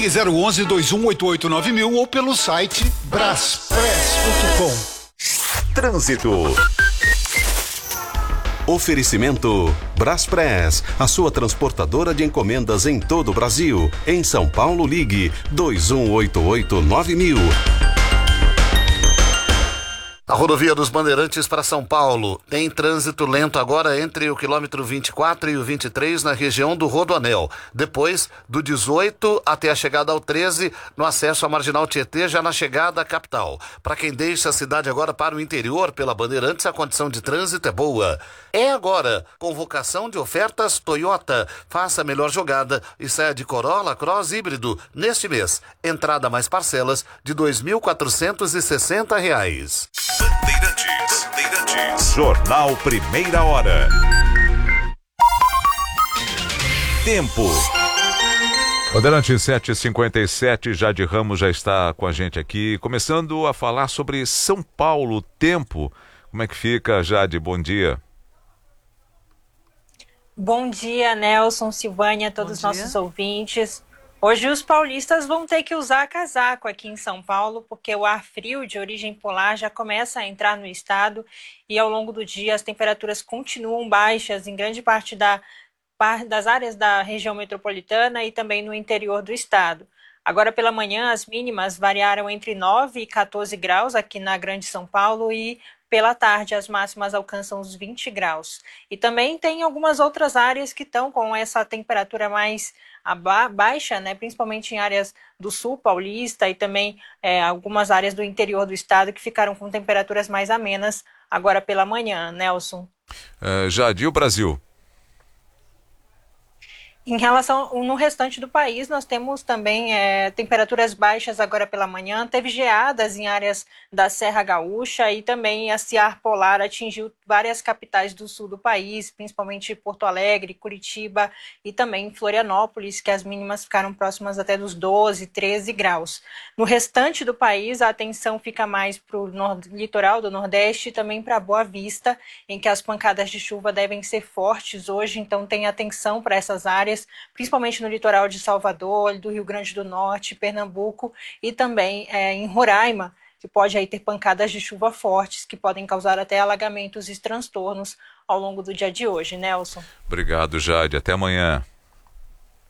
Ligue 011 2188 9000 ou pelo site braspress.com. Trânsito. Oferecimento Braspress, a sua transportadora de encomendas em todo o Brasil. Em São Paulo, ligue 2188 9000. A rodovia dos Bandeirantes para São Paulo tem trânsito lento agora entre o quilômetro 24 e o 23 na região do Rodoanel. Depois, do 18 até a chegada ao 13, no acesso à Marginal Tietê, já na chegada à capital. Para quem deixa a cidade agora para o interior pela Bandeirantes, a condição de trânsito é boa. É agora, convocação de ofertas Toyota. Faça a melhor jogada e saia de Corolla Cross híbrido neste mês. Entrada mais parcelas de R$ 2.460. Bandeirantes. Jornal Primeira Hora. Tempo. Bandeirantes 7h57, Jade Ramos já está com a gente aqui, começando a falar sobre São Paulo, tempo. Como é que fica, Jade? Bom dia. Bom dia, Nelson, Silvânia, todos os nossos ouvintes. Hoje os paulistas vão ter que usar casaco aqui em São Paulo, porque o ar frio de origem polar já começa a entrar no estado e ao longo do dia as temperaturas continuam baixas em grande parte das áreas da região metropolitana e também no interior do estado. Agora pela manhã as mínimas variaram entre 9 e 14 graus aqui na Grande São Paulo e pela tarde as máximas alcançam os 20 graus. E também tem algumas outras áreas que estão com essa temperatura mais baixa, né, principalmente em áreas do sul paulista e também algumas áreas do interior do estado que ficaram com temperaturas mais amenas agora pela manhã, Nelson. Jade, e o Brasil? Em relação no restante do país, nós temos também temperaturas baixas agora pela manhã, teve geadas em áreas da Serra Gaúcha e também esse ar polar atingiu várias capitais do sul do país, principalmente Porto Alegre, Curitiba e também Florianópolis, que as mínimas ficaram próximas até dos 12, 13 graus. No restante do país, a atenção fica mais para o litoral do Nordeste e também para Boa Vista, em que as pancadas de chuva devem ser fortes hoje, então tenha atenção para essas áreas, principalmente no litoral de Salvador, do Rio Grande do Norte, Pernambuco e também em Roraima, que pode aí ter pancadas de chuva fortes que podem causar até alagamentos e transtornos ao longo do dia de hoje, Nelson. Obrigado, Jade. Até amanhã.